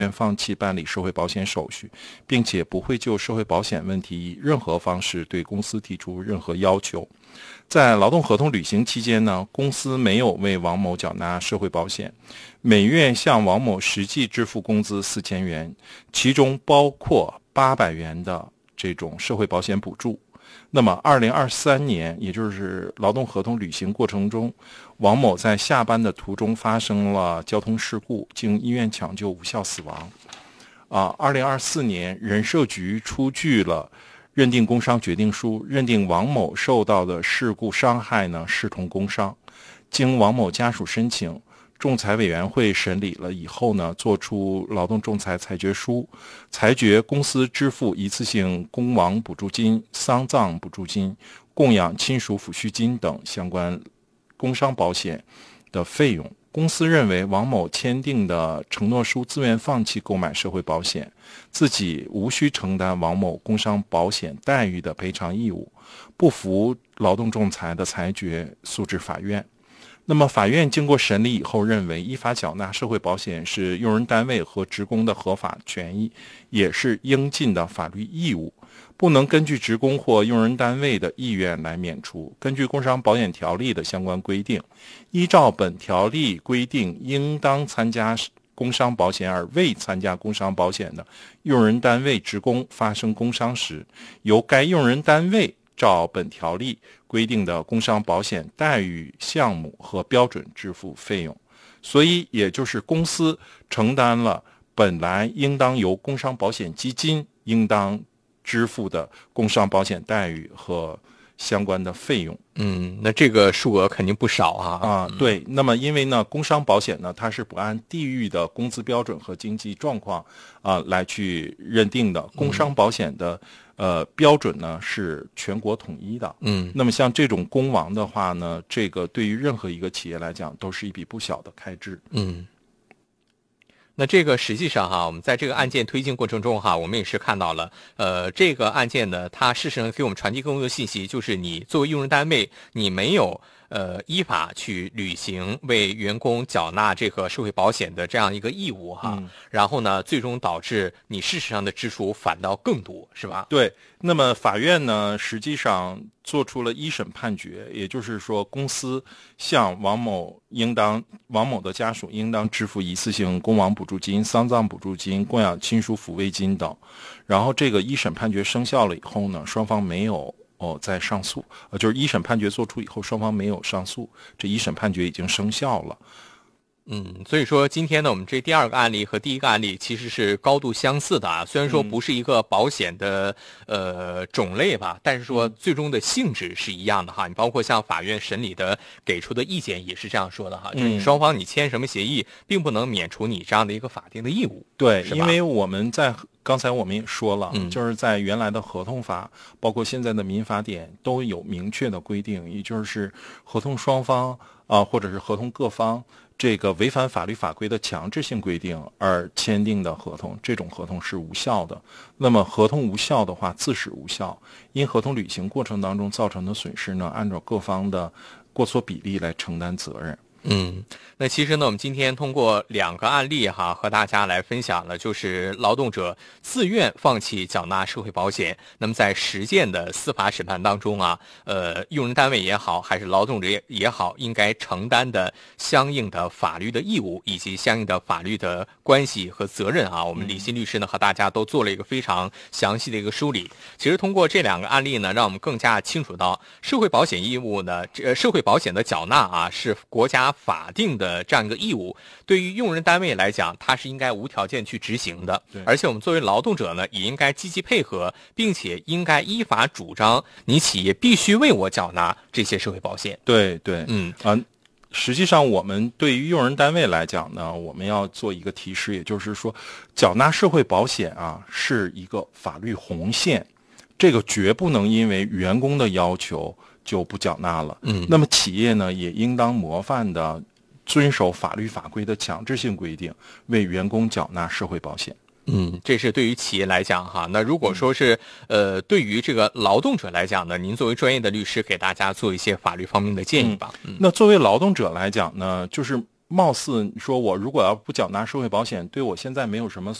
放弃办理社会保险手续，并且不会就社会保险问题以任何方式对公司提出任何要求。在劳动合同履行期间呢，公司没有为王某缴纳社会保险，每月向王某实际支付工资4000元，其中包括800元的这种社会保险补助。那么2023年，也就是劳动合同履行过程中，王某在下班的途中发生了交通事故，经医院抢救无效死亡。2024年，人社局出具了认定工伤决定书，认定王某受到的事故伤害呢视同工伤。经王某家属申请，仲裁委员会审理了以后呢，作出劳动仲裁裁决书，裁决公司支付一次性工亡补助金、丧葬补助金、供养亲属抚恤金等相关工伤保险的费用。公司认为王某签订的承诺书自愿放弃购买社会保险，自己无需承担王某工伤保险待遇的赔偿义务，不服劳动仲裁的裁决，诉至法院。那么法院经过审理以后认为，依法缴纳社会保险是用人单位和职工的合法权益，也是应尽的法律义务，不能根据职工或用人单位的意愿来免除。根据工伤保险条例的相关规定，依照本条例规定，应当参加工伤保险而未参加工伤保险的用人单位职工发生工伤时，由该用人单位照本条例规定的工伤保险待遇项目和标准支付费用。所以也就是公司承担了本来应当由工伤保险基金应当支付的工伤保险待遇和相关的费用。 那这个数额肯定不少啊。 对。那么因为呢，工伤保险呢，它是不按地域的工资标准和经济状况来去认定的。工伤保险的标准呢是全国统一的。那么像这种工亡的话呢，这个对于任何一个企业来讲都是一笔不小的开支。 那这个实际上我们在这个案件推进过程中我们也是看到了，这个案件呢，它事实上给我们传递更多的信息，就是你作为用人单位，你没有依法去履行为员工缴纳这个社会保险的这样一个义务然后呢，最终导致你事实上的支出反倒更多，是吧？ 对。那么法院呢，实际上做出了一审判决，也就是说，公司向王某的家属应当支付一次性工亡补助金、丧葬补助金、供养亲属抚慰金等。然后这个一审判决生效了以后呢，双方没有再上诉，就是一审判决作出以后，双方没有上诉，这一审判决已经生效了。 所以说今天呢，我们这第二个案例和第一个案例其实是高度相似的虽然说不是一个保险的种类吧，但是说最终的性质是一样的你包括像法院审理的给出的意见也是这样说的就是你双方你签什么协议，并不能免除你这样的一个法定的义务。 对，因为我们刚才我们也说了，就是在原来的合同法，包括现在的民法典都有明确的规定，也就是合同双方或者是合同各方这个违反法律法规的强制性规定而签订的合同，这种合同是无效的。那么合同无效的话，自始无效，因合同履行过程当中造成的损失呢，按照各方的过错比例来承担责任。 那其实呢，我们今天通过两个案例和大家来分享了，就是劳动者自愿放弃缴纳社会保险，那么在实践的司法审判当中用人单位也好，还是劳动者也好，应该承担的相应的法律的义务以及相应的法律的关系和责任我们李欣律师呢和大家都做了一个非常详细的一个梳理。其实通过这两个案例呢，让我们更加清楚到社会保险义务呢，社会保险的缴纳是国家法定的这样一个义务，对于用人单位来讲，它是应该无条件去执行的。而且我们作为劳动者呢，也应该积极配合，并且应该依法主张，你企业必须为我缴纳这些社会保险。 对。实际上我们对于用人单位来讲呢，我们要做一个提示，也就是说，缴纳社会保险是一个法律红线，这个绝不能因为员工的要求就不缴纳了。那么企业呢，也应当模范的遵守法律法规的强制性规定，为员工缴纳社会保险。 这是对于企业来讲那如果说是对于这个劳动者来讲呢，您作为专业的律师给大家做一些法律方面的建议吧。 那作为劳动者来讲呢，就是貌似说我如果要不缴纳社会保险，对我现在没有什么